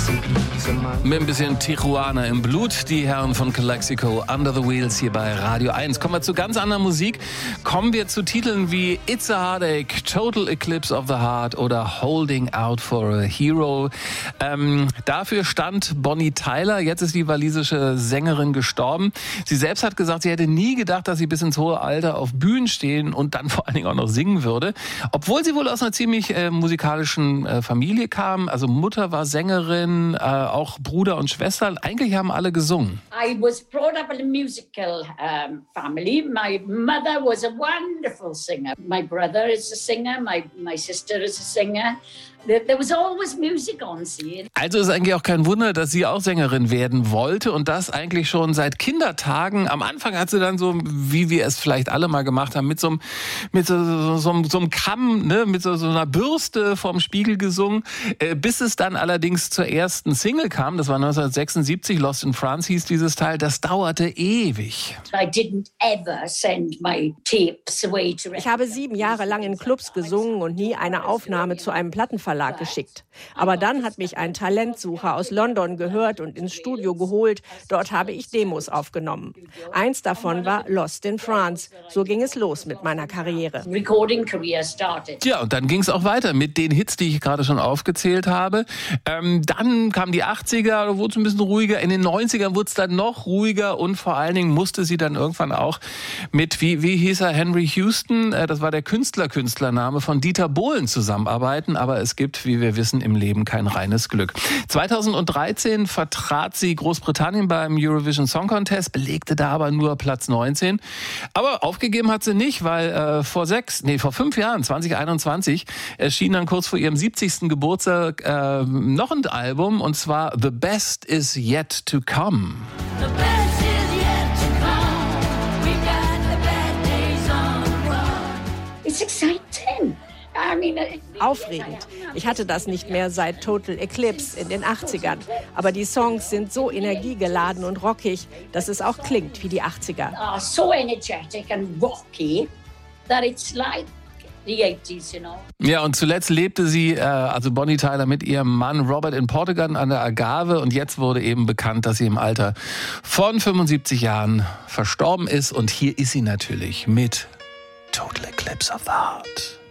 Mit ein bisschen Tijuana im Blut, die Herren von Calexico, Under the Wheels hier bei Radio 1. Kommen wir zu ganz anderer Musik. Kommen wir zu Titeln wie It's a Heartache, Total Eclipse of the Heart oder Holding Out for a Hero. Dafür stand Bonnie Tyler. Jetzt ist die walisische Sängerin gestorben. Sie selbst hat gesagt, sie hätte nie gedacht, dass sie bis ins hohe Alter auf Bühnen stehen und dann vor allen Dingen auch noch singen würde. Obwohl sie wohl aus einer ziemlich musikalischen Familie kam. Also Mutter war Sängerin, auch Bruder und Schwester. Eigentlich haben alle gesungen. I was brought up in a musical family. My mother was a wonderful singer. My brother is a singer. My sister is a singer. There was always music on scene. Also ist eigentlich auch kein Wunder, dass sie auch Sängerin werden wollte und das eigentlich schon seit Kindertagen. Am Anfang hat sie dann so, wie wir es vielleicht alle mal gemacht haben, mit so einem Kamm, ne, mit so einer Bürste vorm Spiegel gesungen, bis es dann allerdings zur ersten Single kam. Das war 1976, Lost in France hieß dieses Teil. Das dauerte ewig. I didn't ever send my tapes away to. Ich habe 7 Jahre lang in Clubs gesungen und nie eine Aufnahme zu einem Plattenverlag geschickt. Aber dann hat mich ein Talentsucher aus London gehört und ins Studio geholt. Dort habe ich Demos aufgenommen. Eins davon war Lost in France. So ging es los mit meiner Karriere. Recording career started. Ja, und dann ging es auch weiter mit den Hits, die ich gerade schon aufgezählt habe. Dann kamen die 80er, da wurde es ein bisschen ruhiger. In den 90ern wurde es dann noch ruhiger und vor allen Dingen musste sie dann irgendwann auch mit, wie hieß er, Henry Houston, das war der Künstlername von Dieter Bohlen zusammenarbeiten. Aber es gibt, wie wir wissen, im Leben kein reines Glück. 2013 vertrat sie Großbritannien beim Eurovision Song Contest, belegte da aber nur Platz 19. Aber aufgegeben hat sie nicht, weil vor 5 Jahren, 2021, erschien dann kurz vor ihrem 70. Geburtstag noch ein Album, und zwar The Best Is Yet to Come. The best is yet to come. We got the bad days on the road. It's exciting. I mean, Aufregend. Ich hatte das nicht mehr seit Total Eclipse in den 80ern. Aber die Songs sind so energiegeladen und rockig, dass es auch klingt wie die 80er. are so energetic and rocky that it's like the 80s, you know. Ja, und zuletzt lebte sie, also Bonnie Tyler, mit ihrem Mann Robert in Portugal an der Agave. Und jetzt wurde eben bekannt, dass sie im Alter von 75 Jahren verstorben ist. Und hier ist sie natürlich mit Total Eclipse of the Heart.